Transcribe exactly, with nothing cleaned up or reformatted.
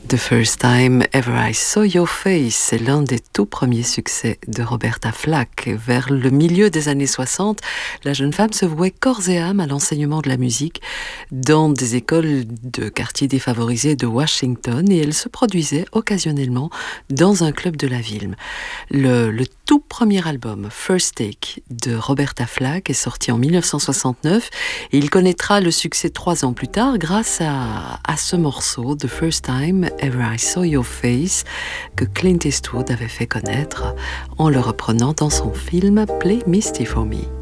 The First Time Ever I Saw Your Face, c'est l'un des tout premiers succès de Roberta Flack. Vers le milieu des années soixante, la jeune femme se vouait corps et âme à l'enseignement de la musique dans des écoles de quartiers défavorisés de Washington et elle se produisait occasionnellement dans un club de la ville. Le, le tout premier album, First Take, de Roberta Flack est sorti en mille neuf cent soixante-neuf et il connaîtra le succès trois ans plus tard grâce à, à ce morceau, The First Time Ever I Saw Your Face, que Clint Eastwood avait fait connaître en le reprenant dans son film Play Misty for Me.